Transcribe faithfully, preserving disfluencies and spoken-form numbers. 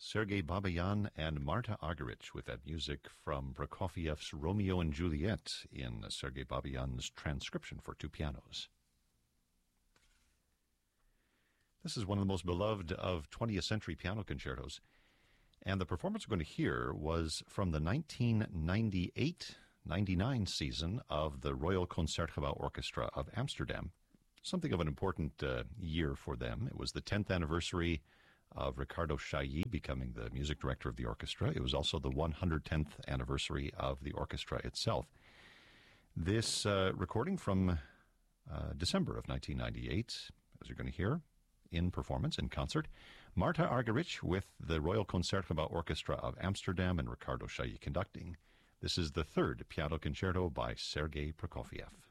Sergei Babayan and Marta Argerich with that music from Prokofiev's Romeo and Juliet in Sergei Babayan's transcription for two pianos. This is one of the most beloved of twentieth century piano concertos, and the performance we're going to hear was from the nineteen ninety-eight ninety-nine season of the Royal Concertgebouw Orchestra of Amsterdam. Something of an important uh, year for them. It was the tenth anniversary of Ricardo Chailly becoming the music director of the orchestra. It was also the one hundred tenth anniversary of the orchestra itself. This uh, recording from uh, December of nineteen ninety-eight, as you're going to hear, in performance, in concert, Marta Argerich with the Royal Concertgebouw Orchestra of Amsterdam and Ricardo Chailly conducting. This is the third piano concerto by Sergei Prokofiev.